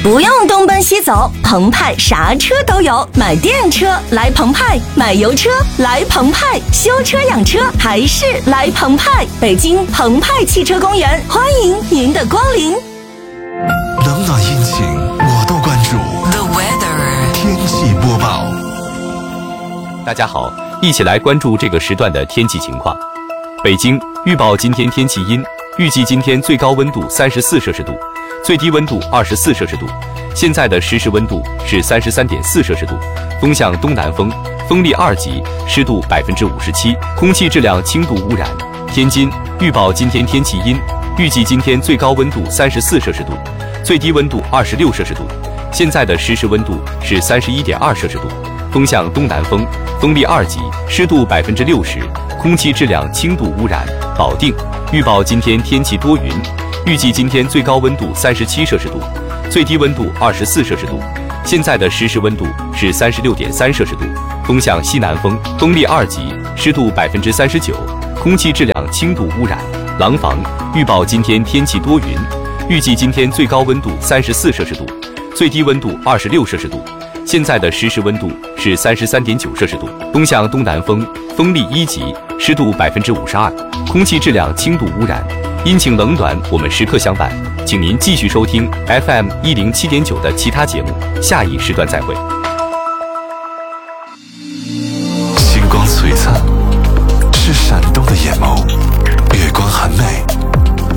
不用东奔西走，澎湃啥车都有。买电车来澎湃，买油车来澎湃，修车养车还是来澎湃。北京澎湃汽车公园，欢迎您的光临。 冷暖阴晴我都关注。The weather 天气播报。 大家好，一起来关注这个时段的天气情况。北京预报今天天气阴，预计今天最高温度34摄氏度，最低温度24摄氏度。现在的实时温度是33.4摄氏度，风向东南风，风力2级，湿度57%，空气质量轻度污染。天津预报今天天气阴，预计今天最高温度34摄氏度，最低温度26摄氏度。现在的实时温度是31.2摄氏度，风向东南风，风力2级，湿度60%，空气质量轻度污染。保定预报今天天气多云，预计今天最高温度37摄氏度，最低温度24摄氏度。现在的实时温度是36.3摄氏度，风向西南风，风力2级，湿度39%，空气质量轻度污染。廊坊预报今天天气多云，预计今天最高温度34摄氏度，最低温度26摄氏度。现在的实时温度是33.9摄氏度，风向东南风，风力1级，湿度52%，空气质量轻度污染。阴晴冷暖我们时刻相伴，请您继续收听 FM 107.9的其他节目，下一时段再会。